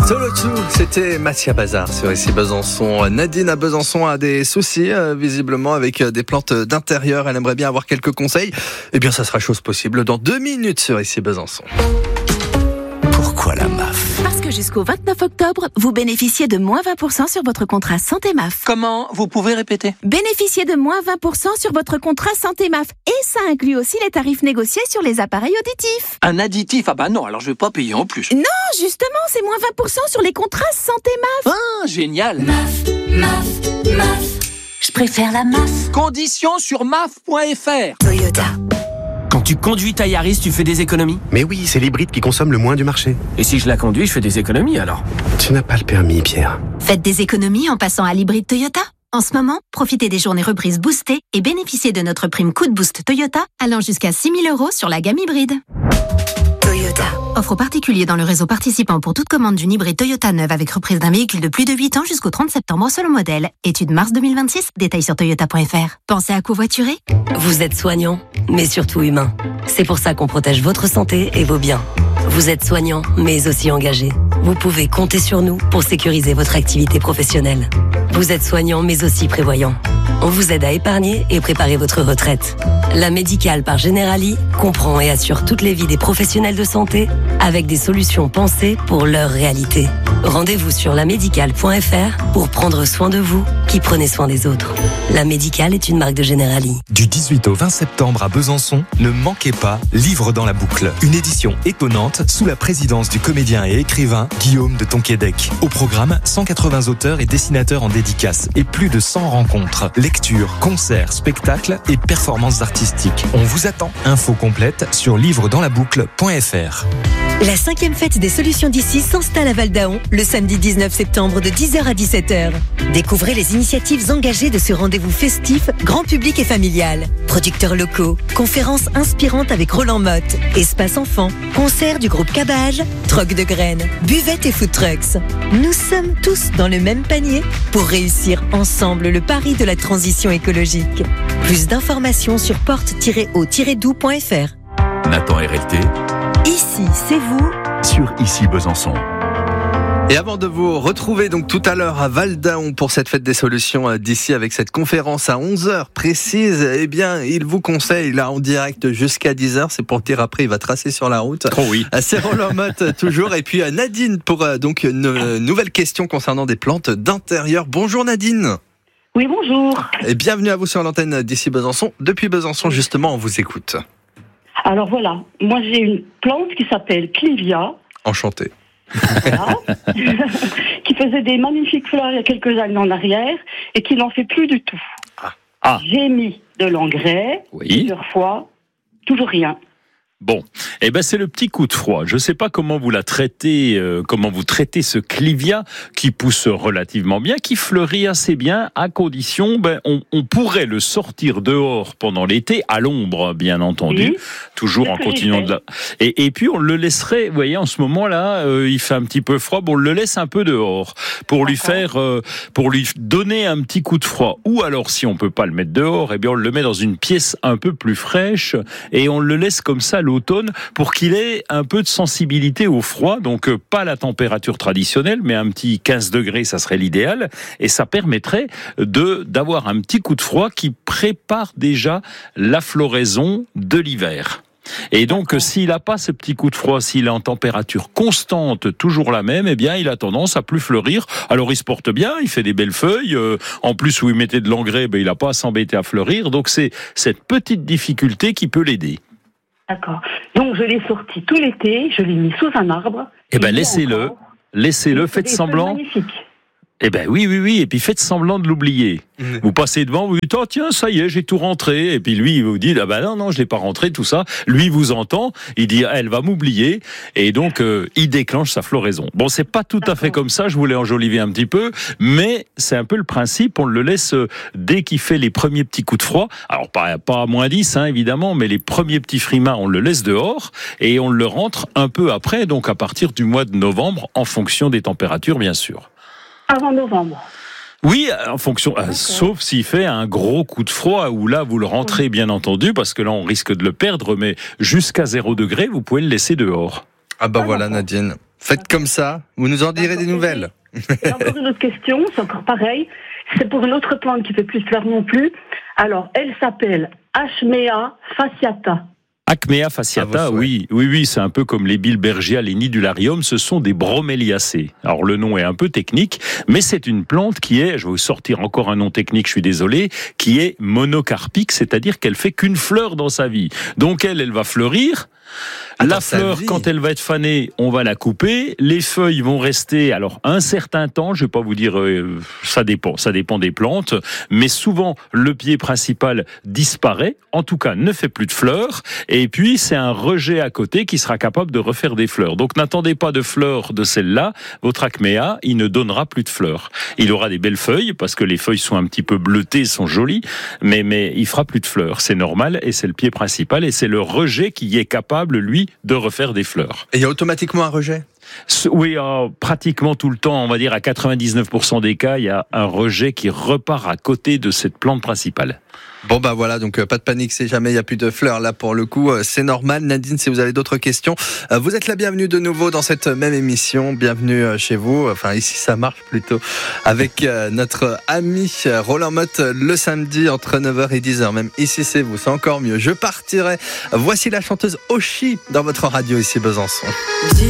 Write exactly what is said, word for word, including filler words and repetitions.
Solo two, c'était Mathia Bazar sur ici Besançon. Nadine à Besançon a des soucis euh, visiblement avec euh, des plantes d'intérieur. Elle aimerait bien avoir quelques conseils. Eh bien, ça sera chose possible dans deux minutes sur ici Besançon. Pourquoi la M A F ? Parce que jusqu'au vingt-neuf octobre, vous bénéficiez de moins vingt pour cent sur votre contrat Santé M A F. Comment ? Vous pouvez répéter ? Bénéficiez de moins vingt pour cent sur votre contrat Santé M A F. Et ça inclut aussi les tarifs négociés sur les appareils auditifs. Un additif ? Ah bah non, alors je vais pas payer en plus. Non, justement, c'est moins vingt pour cent sur les contrats Santé M A F. Ah, génial ! M A F, M A F, M A F. Je préfère la M A F. Conditions sur M A F point F R. Toyota. Quand tu conduis ta Yaris, tu fais des économies ? Mais oui, c'est l'hybride qui consomme le moins du marché. Et si je la conduis, je fais des économies alors ? Tu n'as pas le permis, Pierre. Faites des économies en passant à l'hybride Toyota. En ce moment, profitez des journées reprises boostées et bénéficiez de notre prime Coup de Boost Toyota allant jusqu'à six mille euros sur la gamme hybride. Toyota. Offre aux particuliers dans le réseau participant pour toute commande d'une hybride Toyota neuve avec reprise d'un véhicule de plus de huit ans jusqu'au trente septembre selon modèle. Étude mars deux mille vingt-six, détails sur toyota point F R. Pensez à covoiturer ? Vous êtes soignant, mais surtout humain. C'est pour ça qu'on protège votre santé et vos biens. Vous êtes soignant, mais aussi engagé. Vous pouvez compter sur nous pour sécuriser votre activité professionnelle. Vous êtes soignant, mais aussi prévoyant. On vous aide à épargner et préparer votre retraite. La Médicale par Generali comprend et assure toutes les vies des professionnels de santé avec des solutions pensées pour leur réalité. Rendez-vous sur la médicale point F R pour prendre soin de vous qui prenez soin des autres. La Médicale est une marque de Generali. Du dix-huit au vingt septembre à Besançon, ne manquez pas Livre dans la boucle. Une édition étonnante sous la présidence du comédien et écrivain Guillaume de Tonquédec. Au programme, cent quatre-vingts auteurs et dessinateurs en dédicace et plus de cent rencontres, lectures, concerts, spectacles et performances artistiques. On vous attend. Info complète sur livre dans la boucle point F R. La cinquième fête des solutions d'ici s'installe à Val-d'Aon le samedi dix-neuf septembre de dix heures à dix-sept heures. Découvrez les initiatives engagées de ce rendez-vous festif, grand public et familial. Producteurs locaux, conférences inspirantes avec Roland Motte, espace enfants, concerts du groupe Cabage, troc de graines, buvettes et food trucks. Nous sommes tous dans le même panier pour réussir ensemble le pari de la transition écologique. Plus d'informations sur porte tiret o tiret doux point F R. Nathan R L T. Ici, c'est vous. Sur Ici Besançon. Et avant de vous retrouver donc tout à l'heure à Val-d'Aon pour cette fête des solutions d'ici avec cette conférence à onze heures précise, eh bien, il vous conseille là en direct jusqu'à dix heures. C'est pour dire après, il va tracer sur la route. Oh oui. C'est Roland Motte toujours. Et puis Nadine pour donc une nouvelle question concernant des plantes d'intérieur. Bonjour Nadine. Oui, bonjour. Et bienvenue à vous sur l'antenne d'ici Besançon. Depuis Besançon, justement, on vous écoute. Alors voilà, moi j'ai une plante qui s'appelle Clivia. Enchanté. Voilà. Qui faisait des magnifiques fleurs il y a quelques années en arrière et qui n'en fait plus du tout. Ah. Ah. J'ai mis de l'engrais Oui. plusieurs fois, toujours rien. Bon, eh ben c'est le petit coup de froid. Je ne sais pas comment vous la traitez, euh, comment vous traitez ce clivia qui pousse relativement bien, qui fleurit assez bien, à condition, ben on, on pourrait le sortir dehors pendant l'été, à l'ombre, bien entendu, Oui. toujours en continuant de la. Et, et puis on le laisserait, vous voyez, en ce moment-là, euh, il fait un petit peu froid, bon, on le laisse un peu dehors pour lui faire, euh, pour lui donner un petit coup de froid. Ou alors, si on peut pas le mettre dehors, eh bien on le met dans une pièce un peu plus fraîche et on le laisse comme ça l'automne pour qu'il ait un peu de sensibilité au froid, donc euh, pas la température traditionnelle, mais un petit quinze degrés, ça serait l'idéal, et ça permettrait de d'avoir un petit coup de froid qui prépare déjà la floraison de l'hiver. Et donc, s'il n'a pas ce petit coup de froid, s'il est en température constante, toujours la même, eh bien, il a tendance à plus fleurir. Alors, il se porte bien, il fait des belles feuilles. Euh, en plus, où il mettait de l'engrais, ben, il n'a pas à s'embêter à fleurir. Donc, c'est cette petite difficulté qui peut l'aider. D'accord. Donc je l'ai sorti tout l'été, je l'ai mis sous un arbre. Eh ben laissez-le, laissez-le, faites semblant. Magnifique. Eh ben oui, oui, oui, et puis faites semblant de l'oublier. Mmh. Vous passez devant, vous dites, oh tiens, ça y est, j'ai tout rentré. Et puis lui, il vous dit, ah ben non, non, je l'ai pas rentré, tout ça. Lui vous entend, il dit, elle va m'oublier. Et donc, euh, il déclenche sa floraison. Bon, c'est pas tout à fait comme ça, je voulais enjoliver un petit peu, mais c'est un peu le principe, on le laisse euh, dès qu'il fait les premiers petits coups de froid. Alors, pas, pas à moins dix, hein, évidemment, mais les premiers petits frimas, on le laisse dehors et on le rentre un peu après, donc à partir du mois de novembre, en fonction des températures, bien sûr. Avant novembre. Oui, en fonction, euh, sauf s'il fait un gros coup de froid, où là, vous le rentrez, bien entendu, parce que là, on risque de le perdre, mais jusqu'à zéro degré, vous pouvez le laisser dehors. Ah bah voilà Nadine. Faites comme ça, vous nous en direz des nouvelles. Et encore une autre question, c'est encore pareil. C'est pour une autre plante qui fait plus de fleurs non plus. Alors, elle s'appelle Achmea fasciata. Achmea fasciata, oui, oui, oui, c'est un peu comme les bilbergia, les nidularium, ce sont des broméliacées. Alors le nom est un peu technique, mais c'est une plante qui est, je vais vous sortir encore un nom technique, je suis désolé, qui est monocarpique, c'est-à-dire qu'elle fait qu'une fleur dans sa vie. Donc elle, elle va fleurir. Attends, la fleur, vie. quand elle va être fanée, on va la couper. Les feuilles vont rester, alors un certain temps. Je vais pas vous dire, euh, ça dépend, ça dépend des plantes, mais souvent le pied principal disparaît. En tout cas, ne fait plus de fleurs. Et puis c'est un rejet à côté qui sera capable de refaire des fleurs. Donc n'attendez pas de fleurs de celle-là. Votre Achmea, il ne donnera plus de fleurs. Il aura des belles feuilles parce que les feuilles sont un petit peu bleutées, sont jolies, mais mais il fera plus de fleurs. C'est normal et c'est le pied principal et c'est le rejet qui est capable, lui, de refaire des fleurs. Et il y a automatiquement un rejet ? Oui, euh, pratiquement tout le temps, on va dire à quatre-vingt-dix-neuf pour cent des cas, il y a un rejet qui repart à côté de cette plante principale. Bon bah voilà, donc euh, pas de panique, si jamais il n'y a plus de fleurs là pour le coup, euh, c'est normal. Nadine, si vous avez d'autres questions, euh, vous êtes la bienvenue de nouveau dans cette même émission, bienvenue euh, chez vous, enfin ici ça marche plutôt, avec euh, notre ami euh, Roland Motte le samedi entre neuf heures et dix heures, même ici c'est vous, c'est encore mieux. Je partirai, voici la chanteuse Oshi dans votre radio ici Besançon.